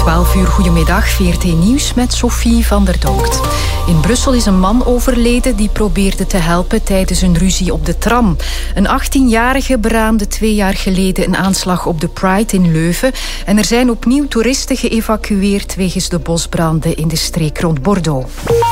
12 uur, goedemiddag, VRT Nieuws met Sophie van der Donkt. In Brussel is een man overleden die probeerde te helpen tijdens een ruzie op de tram. Een 18-jarige beraamde 2 jaar geleden een aanslag op de Pride in Leuven. En er zijn opnieuw toeristen geëvacueerd wegens de bosbranden in de streek rond Bordeaux.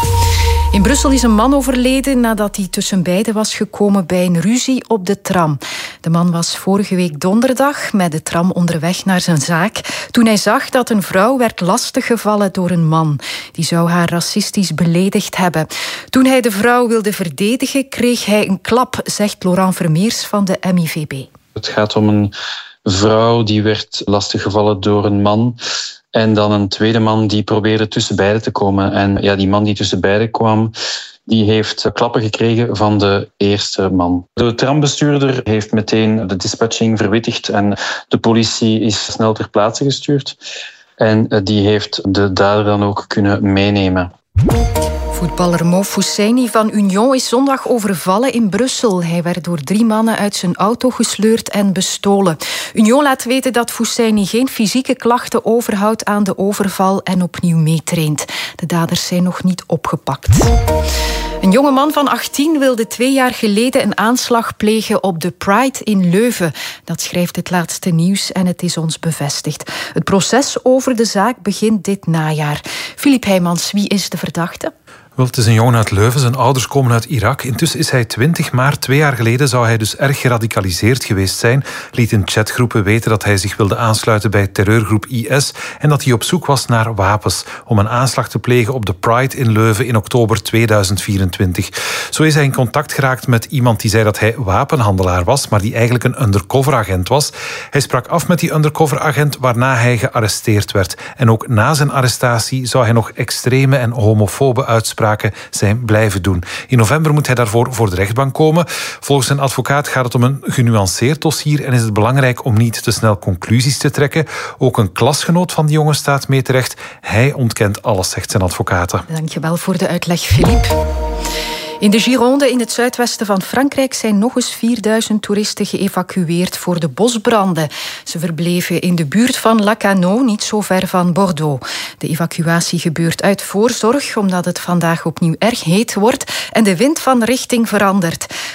In Brussel is een man overleden nadat hij tussen beiden was gekomen bij een ruzie op de tram. De man was vorige week donderdag met de tram onderweg naar zijn zaak toen hij zag dat een vrouw werd lastiggevallen door een man. Die zou haar racistisch beledigd hebben. Toen hij de vrouw wilde verdedigen, kreeg hij een klap, zegt Laurent Vermeers van de MIVB. Het gaat om een vrouw die werd lastiggevallen door een man. En dan een tweede man die probeerde tussen beiden te komen. En ja, die man die tussen beiden kwam, die heeft klappen gekregen van de eerste man. De trambestuurder heeft meteen de dispatching verwittigd en de politie is snel ter plaatse gestuurd. En die heeft de dader dan ook kunnen meenemen. Voetballer Mo Fousseyni van Union is zondag overvallen in Brussel. Hij werd door 3 mannen uit zijn auto gesleurd en bestolen. Union laat weten dat Fousseyni geen fysieke klachten overhoudt aan de overval en opnieuw meetraint. De daders zijn nog niet opgepakt. Een jonge man van 18 wilde 2 jaar geleden een aanslag plegen op de Pride in Leuven. Dat schrijft Het Laatste Nieuws en het is ons bevestigd. Het proces over de zaak begint dit najaar. Filip Heijmans, wie is de verdachte? Wel, het is een jongen uit Leuven. Zijn ouders komen uit Irak. Intussen is hij 20, maar 2 jaar geleden zou hij dus erg geradicaliseerd geweest zijn. Liet in chatgroepen weten dat hij zich wilde aansluiten bij terreurgroep IS en dat hij op zoek was naar wapens om een aanslag te plegen op de Pride in Leuven in oktober 2024. Zo is hij in contact geraakt met iemand die zei dat hij wapenhandelaar was, maar die eigenlijk een undercoveragent was. Hij sprak af met die undercoveragent, waarna hij gearresteerd werd. En ook na zijn arrestatie zou hij nog extreme en homofobe uitspraken zijn blijven doen. In november moet hij daarvoor voor de rechtbank komen. Volgens zijn advocaat gaat het om een genuanceerd dossier en is het belangrijk om niet te snel conclusies te trekken. Ook een klasgenoot van die jongen staat mee terecht. Hij ontkent alles, zegt zijn advocaat. Dankjewel voor de uitleg, Filip. In de Gironde in het zuidwesten van Frankrijk zijn nog eens 4000 toeristen geëvacueerd voor de bosbranden. Ze verbleven in de buurt van Lacanau, niet zo ver van Bordeaux. De evacuatie gebeurt uit voorzorg, omdat het vandaag opnieuw erg heet wordt en de wind van richting verandert.